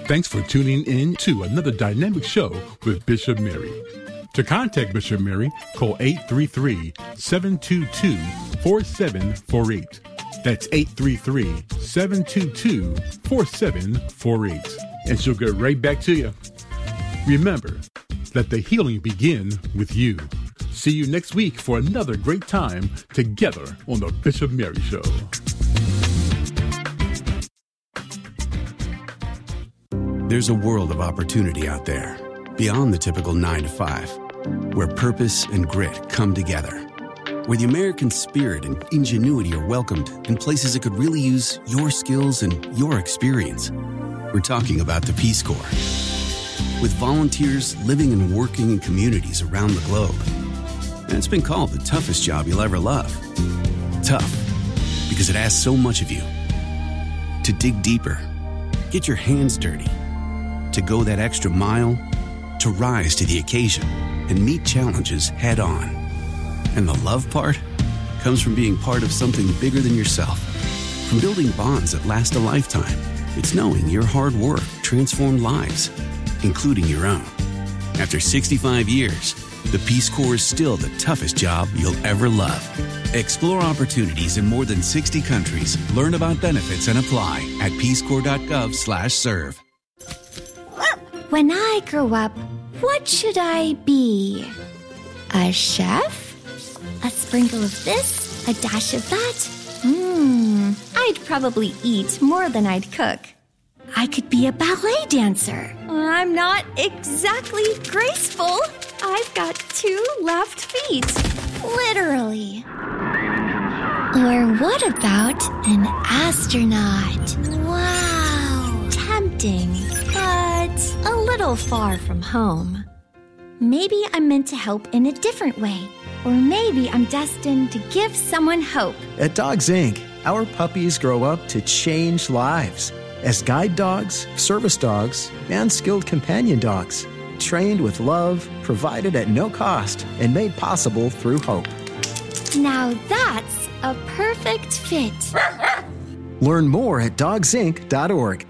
Thanks for tuning in to another dynamic show with Bishop Mary. To contact Bishop Mary, call 833-722-4748. That's 833-722-4748. And she'll get right back to you. Remember, let the healing begin with you. See you next week for another great time together on the Bishop Mary Show. There's a world of opportunity out there, beyond the typical 9 to 5, where purpose and grit come together, where the American spirit and ingenuity are welcomed in places that could really use your skills and your experience. We're talking about the Peace Corps. With volunteers living and working in communities around the globe. And it's been called the toughest job you'll ever love. Tough, because it asks so much of you. To dig deeper, get your hands dirty, to go that extra mile, to rise to the occasion and meet challenges head on. And the love part comes from being part of something bigger than yourself. From building bonds that last a lifetime, it's knowing your hard work transformed lives, including your own. After 65 years, the Peace Corps is still the toughest job you'll ever love. Explore opportunities in more than 60 countries. Learn about benefits and apply at peacecorps.gov/serve. When I grow up, what should I be? A chef? A sprinkle of this, a dash of that? I'd probably eat more than I'd cook. I could be a ballet dancer. I'm not exactly graceful. I've got 2 left feet. Literally. Or what about an astronaut? Wow. Tempting, but a little far from home. Maybe I'm meant to help in a different way. Or maybe I'm destined to give someone hope. At Dogs Inc., our puppies grow up to change lives as guide dogs, service dogs, and skilled companion dogs, trained with love, provided at no cost, and made possible through hope. Now that's a perfect fit. Learn more at dogsinc.org.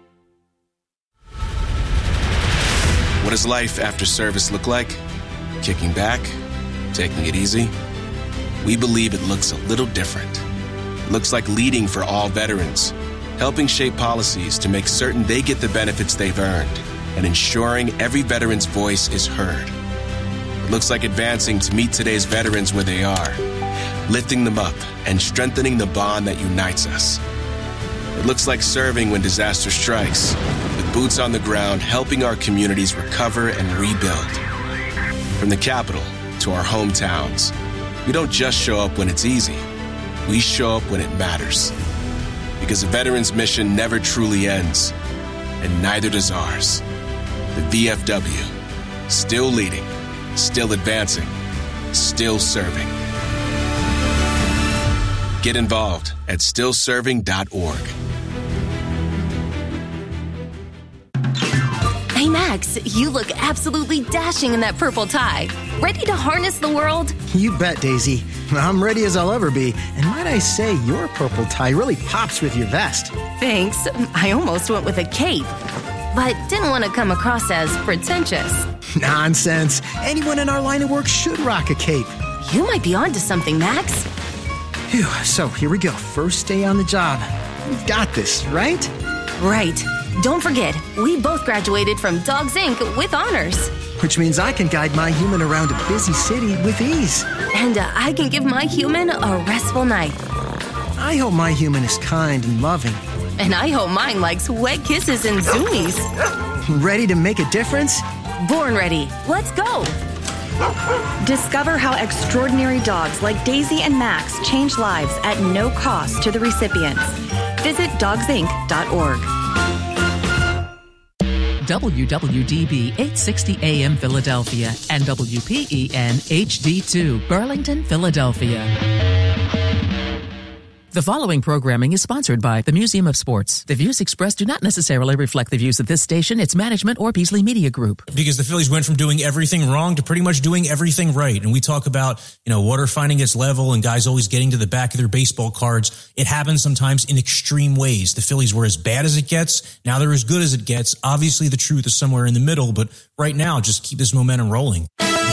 What does life after service look like? Kicking back? Taking it easy? We believe it looks a little different. It looks like leading for all veterans, helping shape policies to make certain they get the benefits they've earned, and ensuring every veteran's voice is heard. It looks like advancing to meet today's veterans where they are, lifting them up and strengthening the bond that unites us. It looks like serving when disaster strikes, with boots on the ground helping our communities recover and rebuild. From the Capitol to our hometowns, we don't just show up when it's easy. We show up when it matters. Because a veteran's mission never truly ends, and neither does ours. The VFW, still leading, still advancing, still serving. Get involved at stillserving.org. Hey, Max, you look absolutely dashing in that purple tie. Ready to harness the world? You bet, Daisy. I'm ready as I'll ever be. And might I say, your purple tie really pops with your vest. Thanks. I almost went with a cape, but didn't want to come across as pretentious. Nonsense. Anyone in our line of work should rock a cape. You might be onto something, Max. Phew, so here we go. First day on the job. We've got this, right? Right. Don't forget, we both graduated from Dogs Inc. with honors. Which means I can guide my human around a busy city with ease. And I can give my human a restful night. I hope my human is kind and loving. And I hope mine likes wet kisses and zoomies. Ready to make a difference? Born ready. Let's go. Discover how extraordinary dogs like Daisy and Max change lives at no cost to the recipients. Visit dogsinc.org. WWDB 860 AM Philadelphia and WPEN HD2 Burlington, Philadelphia. The following programming is sponsored by the Museum of Sports. The views expressed do not necessarily reflect the views of this station, its management, or Beasley Media Group. Because the Phillies went from doing everything wrong to pretty much doing everything right. And we talk about, water finding its level and guys always getting to the back of their baseball cards. It happens sometimes in extreme ways. The Phillies were as bad as it gets. Now they're as good as it gets. Obviously, the truth is somewhere in the middle. But right now, just keep this momentum rolling.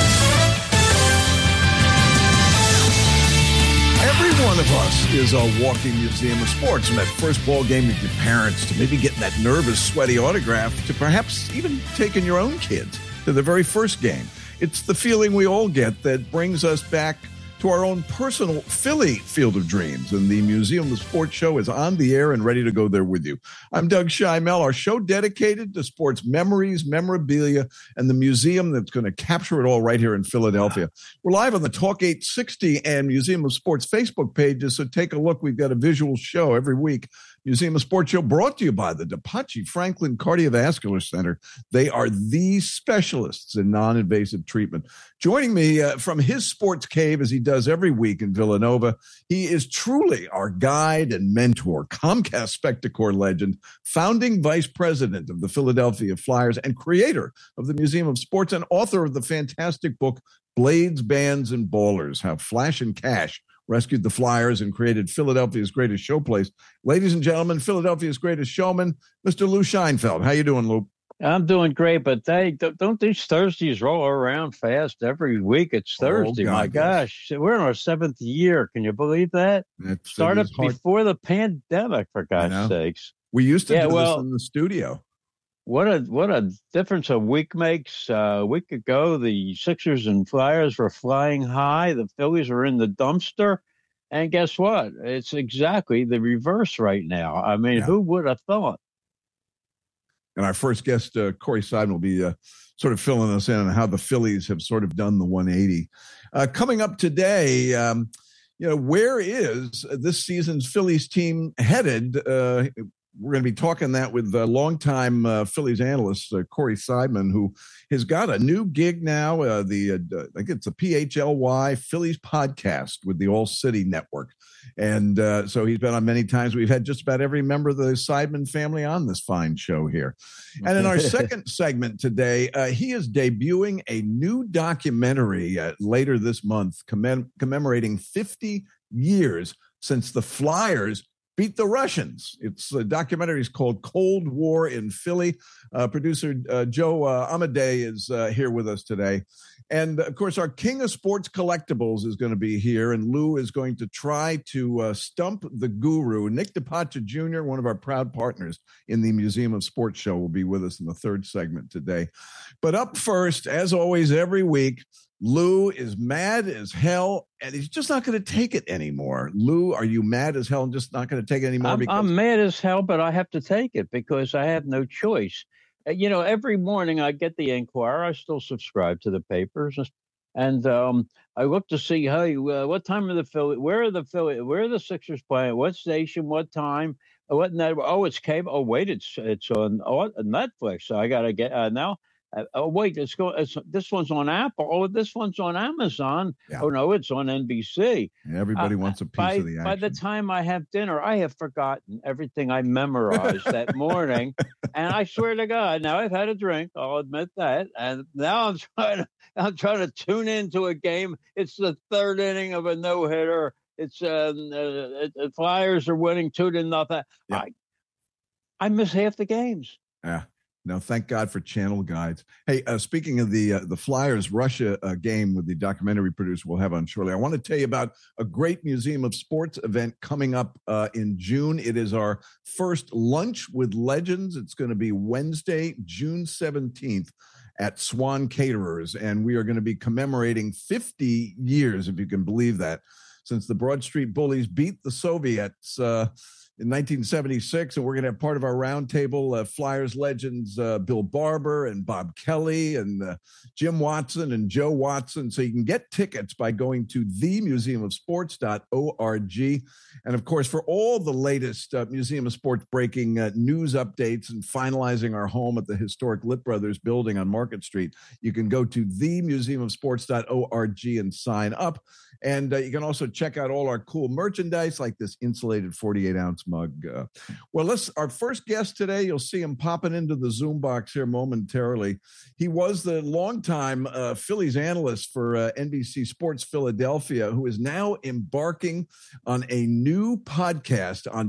Every one of us is a walking museum of sports, from that first ball game with your parents to maybe getting that nervous, sweaty autograph to perhaps even taking your own kids to the very first game. It's the feeling we all get that brings us back to our own personal Philly field of dreams. And the Museum of Sports show is on the air and ready to go there with you. I'm Doug Scheimel, our show dedicated to sports memories, memorabilia, and the museum that's going to capture it all right here in Philadelphia. We're live on the Talk 860 and Museum of Sports Facebook pages, so take a look. We've got a visual show every week. Museum of Sports show brought to you by the DePace Franklin Cardiovascular Center. They are the specialists in non-invasive treatment. Joining me from his sports cave, as he does every week in Villanova, he is truly our guide and mentor, Comcast Spectacor legend, founding vice president of the Philadelphia Flyers, and creator of the Museum of Sports, and author of the fantastic book, Blades, Bands, and Ballers, How Flash and Cash rescued the Flyers and created Philadelphia's greatest showplace. Ladies and gentlemen, Philadelphia's greatest showman, Mr. Lou Scheinfeld. How you doing, Lou? I'm doing great, but don't these Thursdays roll around fast every week? It's Thursday. My gosh, we're in our 7th year. Can you believe that? Started before the pandemic, for God's sakes. We used to do this in the studio. What a difference a week makes. A week ago, the Sixers and Flyers were flying high. The Phillies were in the dumpster. And guess what? It's exactly the reverse right now. I mean, who would have thought? And our first guest, Corey Seidman, will be sort of filling us in on how the Phillies have sort of done the 180. Coming up today, where is this season's Phillies team headed? We're going to be talking that with longtime Phillies analyst Corey Seidman, who has got a new gig now. I think it's the PHLY Phillies podcast with the All City Network. And so he's been on many times. We've had just about every member of the Seidman family on this fine show here. And in our second segment today, he is debuting a new documentary later this month commemorating 50 years since the Flyers beat the Russians. It's a documentary is called Cold War in Philly. Producer Joe Amade is here with us today. And, of course, our king of sports collectibles is going to be here, and Lou is going to try to stump the guru. Nick DePace Jr., one of our proud partners in the Museum of Sports show, will be with us in the third segment today. But up first, as always, every week, Lou is mad as hell, and he's just not going to take it anymore. Lou, are you mad as hell and just not going to take it anymore? I'm mad as hell, but I have to take it because I have no choice. Every morning I get the Enquirer. I still subscribe to the papers, and I look to see, hey, what time are the Phillies? Where are the Sixers playing? What station? What time? What network? Oh, it's cable. Oh, wait, it's on Netflix. So I got to get now. Oh, wait, this one's on Apple. Oh, this one's on Amazon. Yeah. Oh, no, it's on NBC. Everybody wants a piece of the action. By the time I have dinner, I have forgotten everything I memorized that morning. And I swear to God, now I've had a drink. I'll admit that. And now I'm trying to tune into a game. It's the third inning of a no-hitter. It's the Flyers are winning 2-0. Yeah. I miss half the games. Yeah. No, thank God for channel guides. Hey, speaking of the Flyers Russia game with the documentary producer we'll have on shortly, I want to tell you about a great Museum of Sports event coming up in June. It is our first Lunch with Legends. It's going to be Wednesday, June 17th at Swan Caterers, and we are going to be commemorating 50 years, if you can believe that, since the Broad Street Bullies beat the Soviets in 1976, and we're going to have part of our roundtable Flyers legends Bill Barber and Bob Kelly and Jim Watson and Joe Watson. So you can get tickets by going to themuseumofsports.org. And, of course, for all the latest Museum of Sports breaking news updates and finalizing our home at the historic Litt Brothers building on Market Street, you can go to themuseumofsports.org and sign up. And you can also check out all our cool merchandise like this insulated 48-ounce mug. Our first guest today, you'll see him popping into the Zoom box here momentarily. He was the longtime Phillies analyst for NBC Sports Philadelphia, who is now embarking on a new podcast on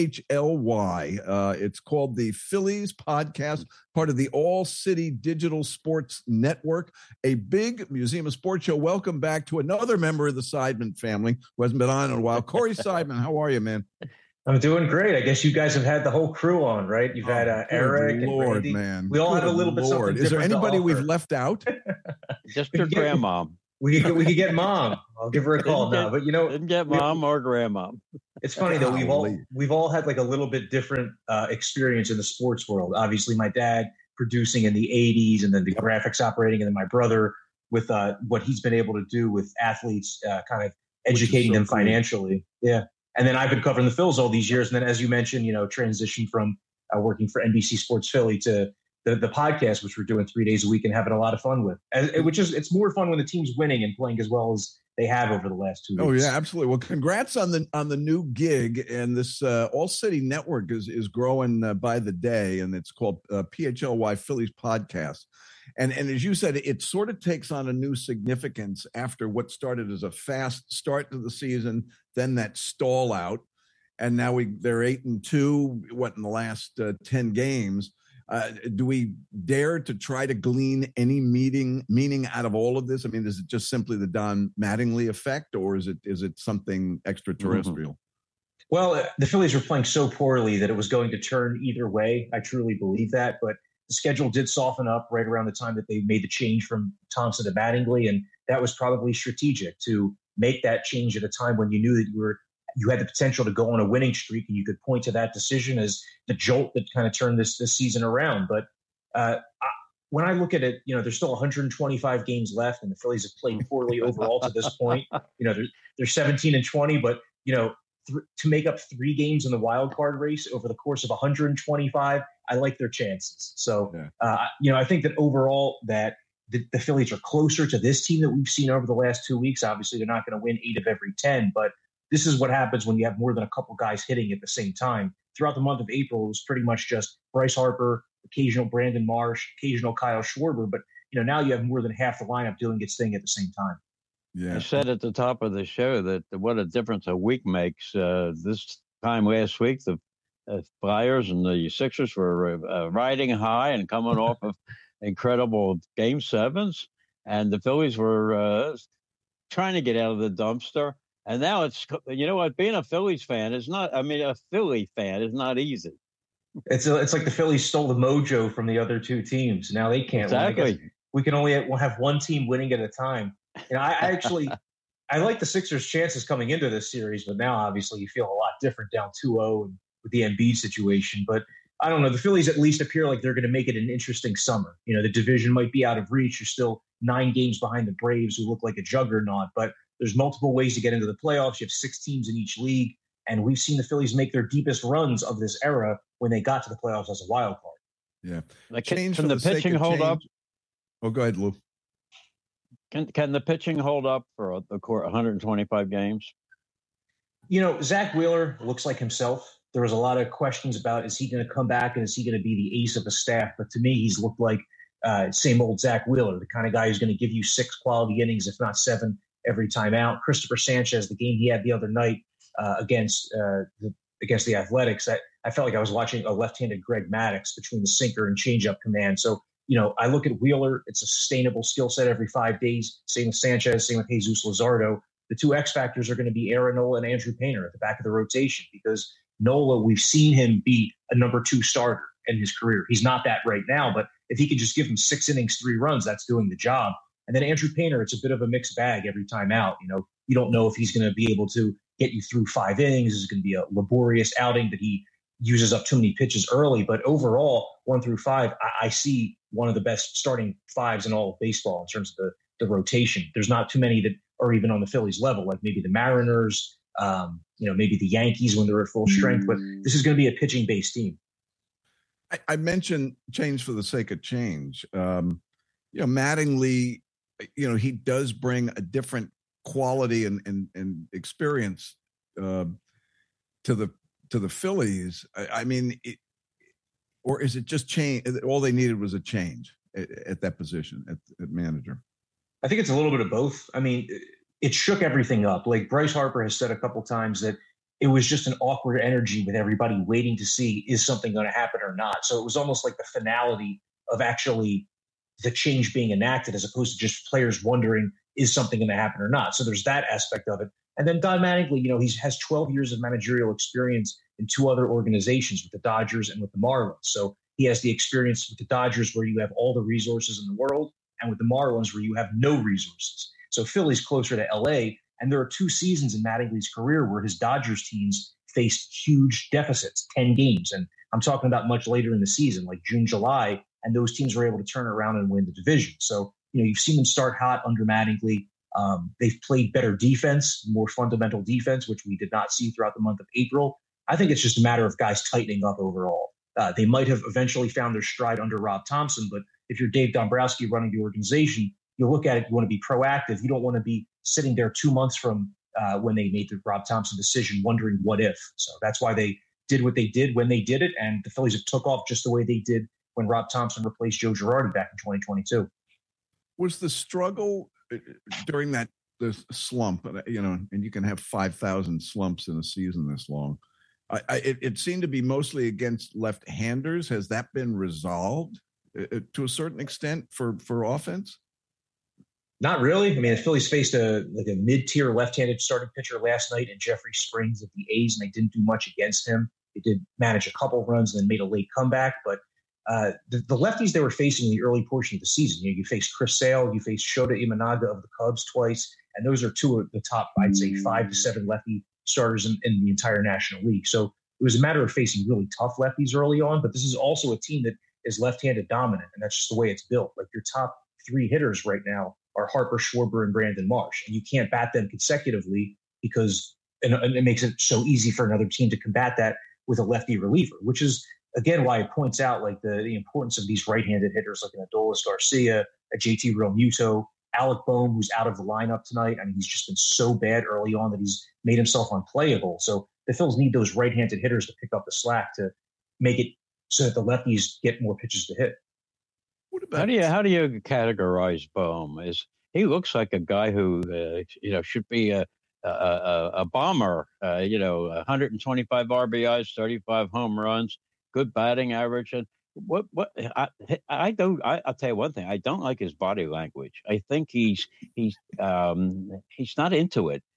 PHLY. It's called the Phillies Podcast, part of the All City Digital Sports Network, a big Museum of Sports show. Welcome back to another member of the Seidman family who hasn't been on in a while. Corey Seidman, how are you, man? I'm doing great. I guess you guys have had the whole crew on, right? You've had Eric and Randy. Man. We all had a little bit something different. Is there anybody we've left out? Just your grandma. We could get Mom. I'll give her a call now. But didn't get Mom or Grandma. It's funny though. We've all had like a little bit different experience in the sports world. Obviously, my dad producing in the 80s, and then the graphics operating, and then my brother with what he's been able to do with athletes, kind of educating them financially. Yeah. And then I've been covering the Phils all these years. And then, as you mentioned, transition from working for NBC Sports Philly to the podcast, which we're doing 3 days a week and having a lot of fun with. It's more fun when the team's winning and playing as well as they have over the last 2 weeks. Oh yeah, absolutely. Well, congrats on the new gig, and this All City Network is growing by the day, and it's called PHLY Phillies Podcast. And as you said, it sort of takes on a new significance after what started as a fast start to the season, then that stall out, and now they're 8-2. In the last 10 games? Do we dare to try to glean any meaning out of all of this? I mean, is it just simply the Don Mattingly effect, or is it something extraterrestrial? Mm-hmm. Well, the Phillies were playing so poorly that it was going to turn either way. I truly believe that, but the schedule did soften up right around the time that they made the change from Thompson to Mattingly, and that was probably strategic to make that change at a time when you knew that you had the potential to go on a winning streak, and you could point to that decision as the jolt that kind of turned this season around. But when I look at it, there's still 125 games left, and the Phillies have played poorly overall to this point. They're 17-20, but to make up 3 games in the wild card race over the course of 125, I like their chances. So, I think that overall that the Phillies are closer to this team that we've seen over the last 2 weeks. Obviously, they're not going to win 8 of every 10, but this is what happens when you have more than a couple guys hitting at the same time. Throughout the month of April, it was pretty much just Bryce Harper, occasional Brandon Marsh, occasional Kyle Schwarber. But, now you have more than half the lineup doing its thing at the same time. Yeah. I said at the top of the show that what a difference a week makes. This time last week, the Flyers and the Sixers were riding high and coming off of incredible Game 7s. And the Phillies were trying to get out of the dumpster. And now it's, being a Phillies fan is not, a Philly fan is not easy. It's like the Phillies stole the mojo from the other 2 teams. Now they can't. Exactly. We can only have one team winning at a time. I like the Sixers' chances coming into this series, but now obviously you feel a lot different down 2-0 and with the Embiid situation. But I don't know. The Phillies at least appear like they're going to make it an interesting summer. The division might be out of reach. You're still 9 games behind the Braves, who look like a juggernaut, but there's multiple ways to get into the playoffs. You have 6 teams in each league, and we've seen the Phillies make their deepest runs of this era when they got to the playoffs as a wild card. Yeah. Can the pitching hold up? Oh, go ahead, Lou. Can the pitching hold up for the 125 games? Zach Wheeler looks like himself. There was a lot of questions about, is he going to come back and is he going to be the ace of the staff? But to me, he's looked like same old Zach Wheeler, the kind of guy who's going to give you 6 quality innings, if not 7, every time out. Christopher Sanchez, the game he had the other night against the Athletics, I felt like I was watching a left-handed Greg Maddux between the sinker and changeup command. So, I look at Wheeler, it's a sustainable skill set every 5 days. Same with Sanchez, same with Jesus Luzardo. The 2 X factors are going to be Aaron Nola and Andrew Painter at the back of the rotation, because Nola, we've seen him be a number 2 starter in his career. He's not that right now, but if he could just give him 6 innings, 3 runs, that's doing the job. And then Andrew Painter, it's a bit of a mixed bag every time out. You don't know if he's going to be able to get you through 5 innings. Is it going to be a laborious outing that he uses up too many pitches early? But overall, 1 through 5, I see one of the best starting 5s in all of baseball in terms of the rotation. There's not too many that are even on the Phillies level, like maybe the Mariners, maybe the Yankees when they're at full strength. But this is going to be a pitching-based team. I mentioned change for the sake of change. Mattingly, he does bring a different quality and experience to the Phillies. I mean, or is it just change? All they needed was a change at that position at manager. I think it's a little bit of both. I mean, it shook everything up. Like Bryce Harper has said a couple times that it was just an awkward energy with everybody waiting to see, is something going to happen or not? So it was almost like the finality of actually the change being enacted, as opposed to just players wondering, is something going to happen or not? So there's that aspect of it. And then Don Mattingly, he has 12 years of managerial experience in two other organizations, with the Dodgers and with the Marlins. So he has the experience with the Dodgers, where you have all the resources in the world, and with the Marlins, where you have no resources. So Philly's closer to LA. And there are 2 seasons in Mattingly's career where his Dodgers teams faced huge deficits, 10 games. And I'm talking about much later in the season, like June, July, and those teams were able to turn around and win the division. So, you've seen them start hot under Mattingly. They've played better defense, more fundamental defense, which we did not see throughout the month of April. I think it's just a matter of guys tightening up overall. They might have eventually found their stride under Rob Thompson, but if you're Dave Dombrowski running the organization, you look at it, you want to be proactive. You don't want to be sitting there 2 months from when they made the Rob Thompson decision, wondering what if. So that's why they did what they did when they did it, and the Phillies have took off just the way they did when Rob Thompson replaced Joe Girardi back in 2022. Was the struggle during the slump, and you can have 5,000 slumps in a season this long, it seemed to be mostly against left-handers. Has that been resolved to a certain extent for offense? Not really. I mean, the Phillies faced a mid-tier left-handed starting pitcher last night in Jeffrey Springs at the A's, and they didn't do much against him. They did manage a couple of runs and then made a late comeback. But the lefties they were facing in the early portion of the season, you faced Chris Sale, you faced Shota Imanaga of the Cubs twice, and those are 2 of the top, I'd say, 5 to 7 lefty starters in the entire National League. So it was a matter of facing really tough lefties early on, but this is also a team that is left-handed dominant, and that's just the way it's built. Like, your top 3 hitters right now are Harper, Schwarber, and Brandon Marsh. And you can't bat them consecutively because it makes it so easy for another team to combat that with a lefty reliever, which is, again, why it points out like the importance of these right-handed hitters like an Adolis Garcia, a JT Realmuto, Alec Boehm, who's out of the lineup tonight. I mean, he's just been so bad early on that he's made himself unplayable. So the Phils need those right-handed hitters to pick up the slack to make it so that the lefties get more pitches to hit. How do you categorize Boehm? He looks like a guy who should be a bomber. 125 RBIs, 35 home runs, good batting average. And I'll tell you one thing. I don't like his body language. I think he's not into it.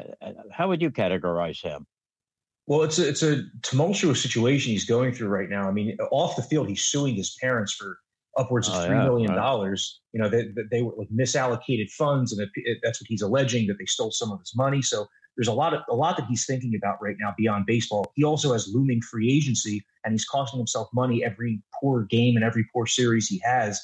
How would you categorize him? Well, it's a tumultuous situation he's going through right now. I mean, off the field, he's suing his parents for upwards of $3 million. Right. They were like misallocated funds, and that's what he's alleging, that they stole some of his money. So there's a lot that he's thinking about right now beyond baseball. He also has looming free agency, and he's costing himself money every poor game and every poor series he has.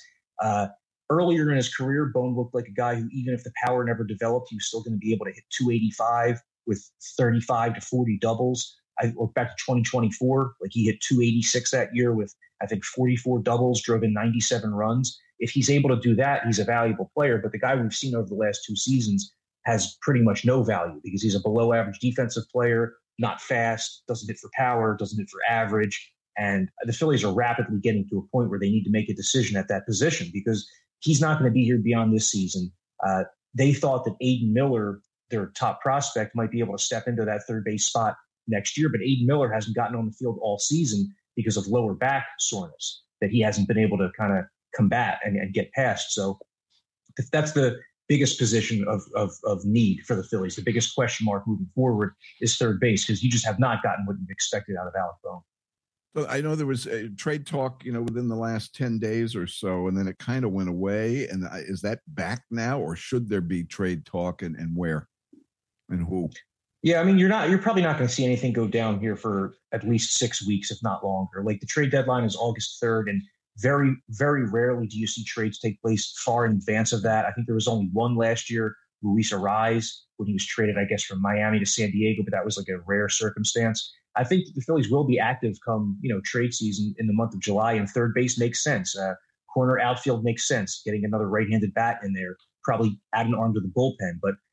Earlier in his career, Boehm looked like a guy who, even if the power never developed, he was still going to be able to hit 285 with 35 to 40 doubles. I look back to 2024, like he hit 286 that year with, I think, 44 doubles, drove in 97 runs. If he's able to do that, he's a valuable player. But the guy we've seen over the last 2 seasons has pretty much no value because he's a below average defensive player, not fast, doesn't hit for power, doesn't hit for average. And the Phillies are rapidly getting to a point where they need to make a decision at that position because he's not going to be here beyond this season. They thought that Aiden Miller, their top prospect, might be able to step into that third base spot next year, but Aiden Miller hasn't gotten on the field all season because of lower back soreness that he hasn't been able to kind of combat and get past. So that's the biggest position of need for the Phillies. The biggest question mark moving forward is third base because you just have not gotten what you've expected out of Alec Boehm. So I know there was a trade talk, within the last 10 days or so, and then it kind of went away. And is that back now, or should there be trade talk, and where and who? Yeah, I mean, you're probably not going to see anything go down here for at least 6 weeks, if not longer. Like the trade deadline is August 3rd, and very, very rarely do you see trades take place far in advance of that. I think there was only one last year, Luis Arraez, when he was traded, I guess, from Miami to San Diego, but that was like a rare circumstance. I think the Phillies will be active come, trade season in the month of July, and third base makes sense. Corner outfield makes sense. Getting another right-handed bat in there, probably add an arm to the bullpen. But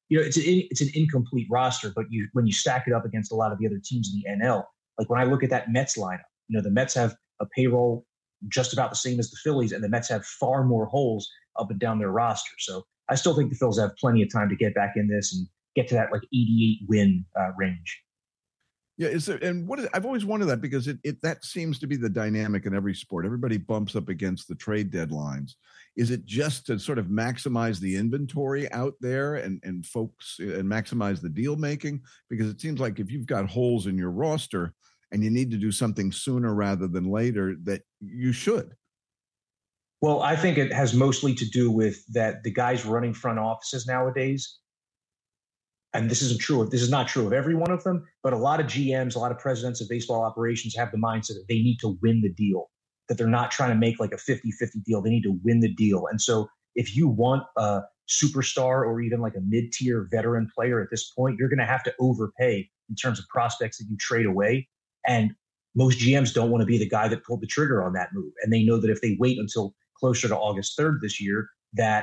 it's an incomplete roster, but when you stack it up against a lot of the other teams in the NL, like when I look at that Mets lineup, the Mets have a payroll just about the same as the Phillies, and the Mets have far more holes up and down their roster. So I still think the Phils have plenty of time to get back in this and get to that like 88 win range. Yeah, I've always wondered that, because that seems to be the dynamic in every sport. Everybody bumps up against the trade deadlines. Is it just to sort of maximize the inventory out there and folks and maximize the deal making? Because it seems like if you've got holes in your roster and you need to do something sooner rather than later, that you should. Well, I think it has mostly to do with that the guys running front offices nowadays, and this is not true of every one of them, but a lot of GMs, a lot of presidents of baseball operations have the mindset that they need to win the deal, that they're not trying to make like a 50-50 deal. They need to win the deal. And so if you want a superstar or even like a mid-tier veteran player at this point, you're going to have to overpay in terms of prospects that you trade away. And most GMs don't want to be the guy that pulled the trigger on that move. And they know that if they wait until closer to August 3rd this year, that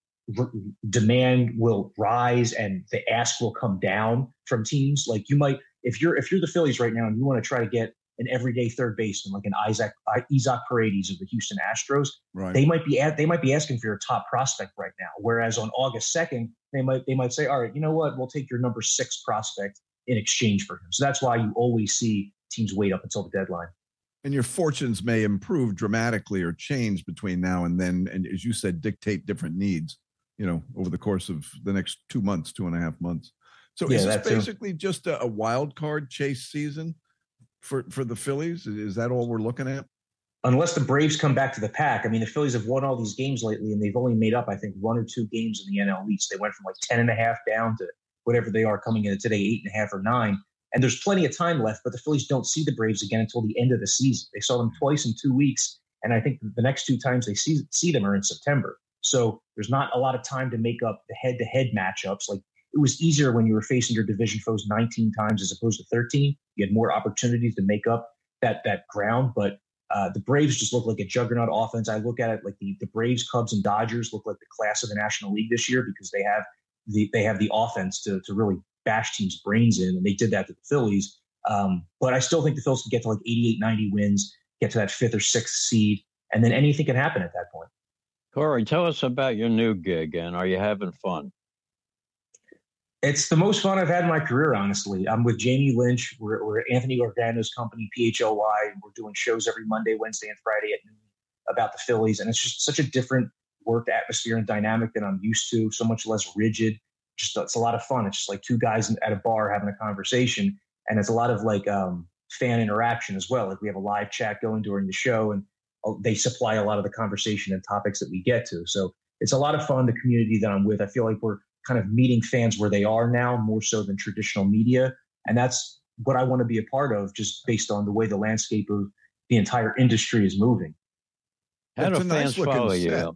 demand will rise and the ask will come down from teams. Like you might, if you're the Phillies right now and you want to try to get an everyday third baseman like an Isaac Paredes of the Houston Astros, right, they might be asking for your top prospect right now. Whereas on August 2nd, they might say, all right, you know what, we'll take your number 6 prospect in exchange for him. So that's why you always see teams wait up until the deadline. And your fortunes may improve dramatically or change between now and then, and as you said, dictate different needs, over the course of the next 2 months, 2.5 months. So is this basically just a wild card chase season for the Phillies? Is that all we're looking at? Unless the Braves come back to the pack. I mean, the Phillies have won all these games lately, and they've only made up, I think, 1 or 2 games in the NL East. They went from like 10.5 down to whatever they are coming in today, 8.5 or 9. And there's plenty of time left, but the Phillies don't see the Braves again until the end of the season. They saw them twice in 2 weeks, and I think the next 2 times they see them are in September. So there's not a lot of time to make up the head-to-head matchups. Like it was easier when you were facing your division foes 19 times as opposed to 13. You had more opportunities to make up that ground. But the Braves just look like a juggernaut offense. I look at it like the Braves, Cubs, and Dodgers look like the class of the National League this year because they have the offense to really bash teams' brains in, and they did that to the Phillies. But I still think the Phillies can get to like 88, 90 wins, get to that 5th or 6th seed, and then anything can happen at that point. Corey, tell us about your new gig, and are you having fun? It's the most fun I've had in my career, honestly. I'm with Jamie Lynch. We're Anthony Orgando's company, PHLY, and we're doing shows every Monday, Wednesday, and Friday at noon about the Phillies, and it's just such a different work atmosphere and dynamic than I'm used to, so much less rigid. It's a lot of fun. It's just like 2 guys at a bar having a conversation, and it's a lot of like fan interaction as well. Like we have a live chat going during the show, and they supply a lot of the conversation and topics that we get to. So it's a lot of fun. The community that I'm with, I feel like we're kind of meeting fans where they are now, more so than traditional media, and that's what I want to be a part of, just based on the way the landscape of the entire industry is moving. How do fans follow you?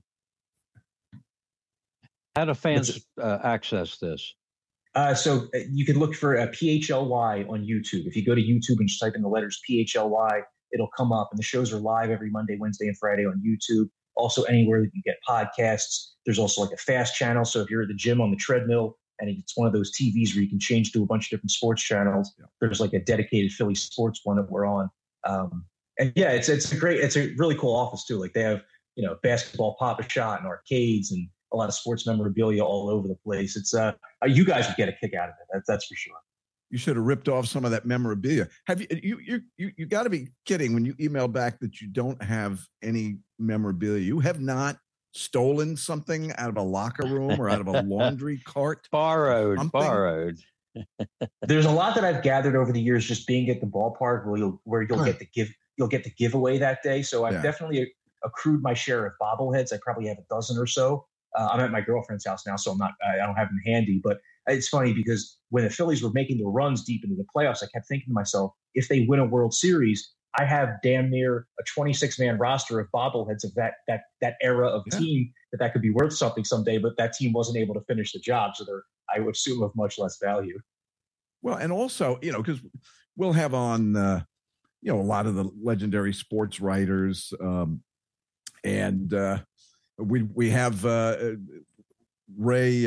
How do fans access this? So you can look for PHLY on YouTube. If you go to YouTube and just type in the letters PHLY, it'll come up. And the shows are live every Monday, Wednesday, and Friday on YouTube. Also, anywhere that you get podcasts. There's also like a fast channel. So if you're at the gym on the treadmill and it's one of those TVs where you can change to a bunch of different sports channels, there's like a dedicated Philly sports one that we're on. And yeah, it's a really cool office too. Like they have, basketball Pop-A-Shot and arcades and a lot of sports memorabilia all over the place. It's you guys would get a kick out of it. That's for sure. You should have ripped off some of that memorabilia. Have you got to be kidding when you email back that you don't have any memorabilia. You have not stolen something out of a locker room or out of a laundry cart? Borrowed. There's a lot that I've gathered over the years just being at the ballpark where you'll get the giveaway that day. So I've definitely accrued my share of bobbleheads. I probably have a dozen or so. I'm at my girlfriend's house now, so I don't have them handy. But it's funny because when the Phillies were making the runs deep into the playoffs, I kept thinking to myself, if they win a World Series, I have damn near a 26-man roster of bobbleheads of that era of team that could be worth something someday. But that team wasn't able to finish the job, so they're, I would assume, of much less value. Well, and also, because we'll have on, a lot of the legendary sports writers, and we have Ray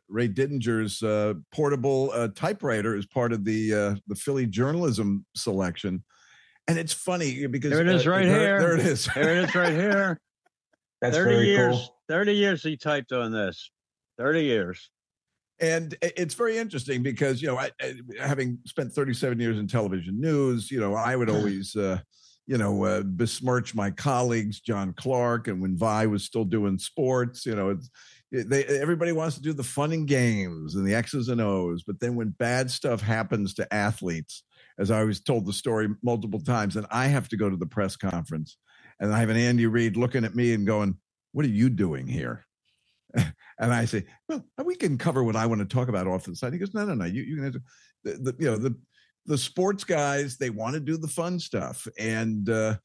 Ray Didinger's portable typewriter as part of the Philly journalism selection. And it's funny because there it is right here. There it is. There it is right here. That's 30 very years. cool. 30 years he typed on this. 30 years. And it's very interesting because, I, having spent 37 years in television news, I would always, besmirch my colleagues, John Clark, and when Vi was still doing sports, everybody wants to do the fun and games and the X's and O's. But then when bad stuff happens to athletes, as I always told the story multiple times, and I have to go to the press conference, and I have an Andy Reid looking at me and going, "What are you doing here?" And I say, "Well, we can cover what I want to talk about off to the side." He goes, "No. You can." The sports guys, they want to do the fun stuff, and